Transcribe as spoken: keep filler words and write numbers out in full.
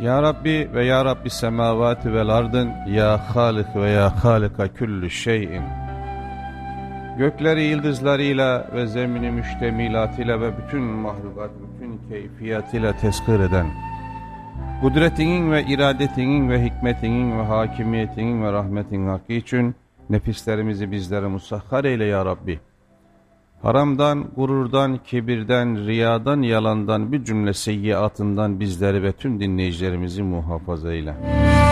Ya Rabbi ve Ya Rabbi semavati vel ardın, Ya Halik ve Ya Halika küllü şeyin. Gökleri yıldızlarıyla ve zemini müştemilatıyla ve bütün mahlukat, bütün keyfiyatıyla tezkir eden, kudretinin ve iradetinin ve hikmetinin ve hakimiyetinin ve rahmetinin hakkı için nefislerimizi bizlere musahhar eyle Ya Rabbi. Haramdan, gururdan, kibirden, riyadan, yalandan, bir cümle seyyiatından bizleri ve tüm dinleyicilerimizi muhafaza eyle.